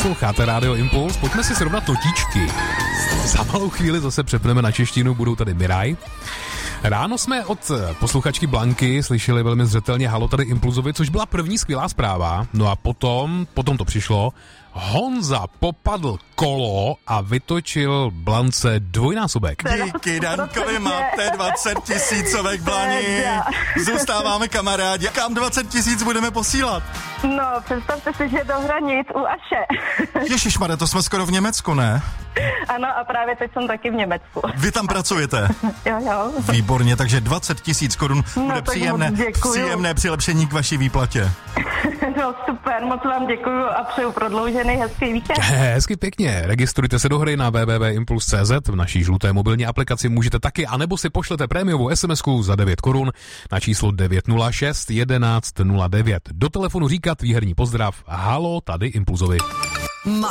Posloucháte Rádio Impuls, pojďme si srovnat notíčky. Za malou chvíli zase přepneme na češtinu, budou tady Miraj. Ráno jsme od posluchačky Blanky slyšeli velmi zřetelně halo tady Impulzovi, což byla první skvělá zpráva. No a potom to přišlo. Honza popadl kolo a vytočil Blance dvojnásobek. Díky Dankovi máte 20 000 Blani. Zůstáváme kamarádi. Kam 20 000 budeme posílat? No, představte si, že do hranic u Aše. Ježišmarja, to jsme skoro v Německu, ne? Ano, a právě teď jsem taky v Německu. Vy tam pracujete? Jo. Výborně, takže 20 000 korun bude příjemné přilepšení k vaší výplatě. No super, moc vám děkuju a přeju prodloužený hezký víkend. Hezky pěkně, registrujte se do hry na www.impuls.cz, v naší žluté mobilní aplikaci můžete taky, anebo si pošlete prémiovou SMS-ku za 9 korun na číslo 906 11 09. Do telefonu říkat výherní pozdrav. Halo, tady Impulzovi.